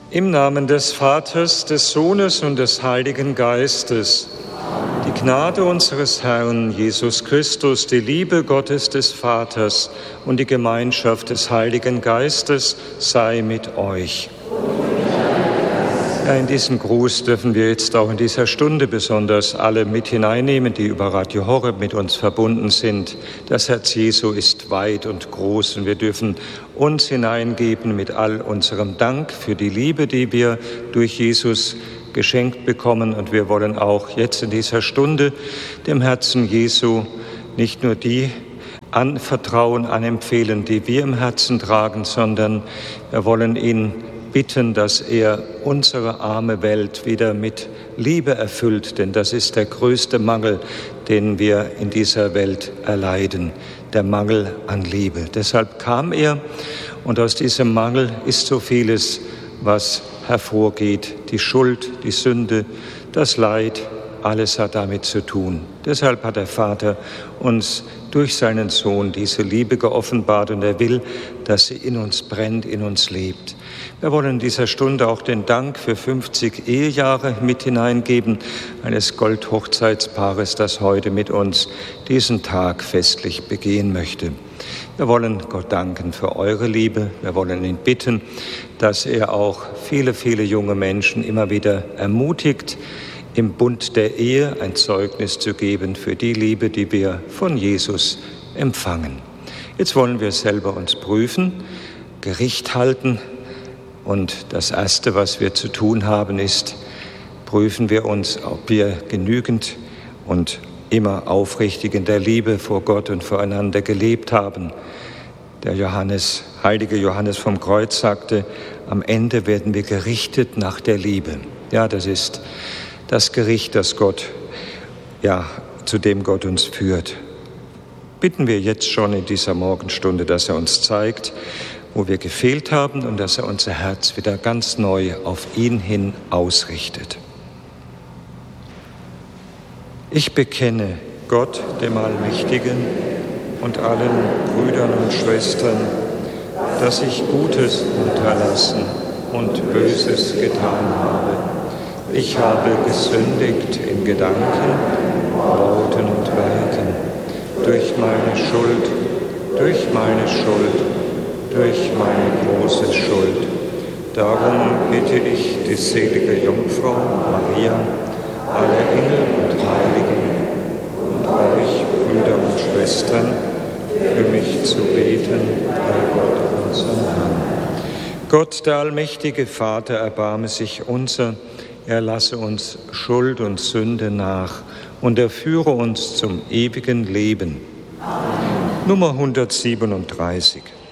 Im Namen des Vaters, des Sohnes und des Heiligen Geistes, die Gnade unseres Herrn Jesus Christus, die Liebe Gottes des Vaters und die Gemeinschaft des Heiligen Geistes sei mit euch. Ja, in diesen Gruß dürfen wir jetzt auch in dieser Stunde besonders alle mit hineinnehmen, die über Radio Horeb mit uns verbunden sind. Das Herz Jesu ist weit und groß und wir dürfen uns hineingeben mit all unserem Dank für die Liebe, die wir durch Jesus geschenkt bekommen. Und wir wollen auch jetzt in dieser Stunde dem Herzen Jesu nicht nur die anvertrauen, anempfehlen, die wir im Herzen tragen, sondern wir wollen ihn bitten, dass er unsere arme Welt wieder mit Liebe erfüllt, denn das ist der größte Mangel, den wir in dieser Welt erleiden, der Mangel an Liebe. Deshalb kam er und aus diesem Mangel ist so vieles, was hervorgeht, die Schuld, die Sünde, das Leid, alles hat damit zu tun. Deshalb hat der Vater uns durch seinen Sohn diese Liebe geoffenbart und er will, dass sie in uns brennt, in uns lebt. Wir wollen in dieser Stunde auch den Dank für 50 Ehejahre mit hineingeben, eines Goldhochzeitspaares, das heute mit uns diesen Tag festlich begehen möchte. Wir wollen Gott danken für eure Liebe. Wir wollen ihn bitten, dass er auch viele, viele junge Menschen immer wieder ermutigt, im Bund der Ehe ein Zeugnis zu geben für die Liebe, die wir von Jesus empfangen. Jetzt wollen wir selber uns prüfen, Gericht halten. Und das Erste, was wir zu tun haben, ist, prüfen wir uns, ob wir genügend und immer aufrichtig in der Liebe vor Gott und voreinander gelebt haben. Der heilige Johannes vom Kreuz sagte, am Ende werden wir gerichtet nach der Liebe. Ja, das ist das Gericht, zu dem Gott uns führt. Bitten wir jetzt schon in dieser Morgenstunde, dass er uns zeigt, wo wir gefehlt haben und dass er unser Herz wieder ganz neu auf ihn hin ausrichtet. Ich bekenne Gott, dem Allmächtigen, und allen Brüdern und Schwestern, dass ich Gutes unterlassen und Böses getan habe. Ich habe gesündigt in Gedanken, Worten und Werken, durch meine Schuld, durch meine große Schuld. Darum bitte ich die selige Jungfrau Maria, alle Engel und Heiligen und euch, Brüder und Schwestern, für mich zu beten bei Gott, unserem Herrn. Gott, der allmächtige Vater, erbarme sich unser, er lasse uns Schuld und Sünde nach und er führe uns zum ewigen Leben. Nummer 137.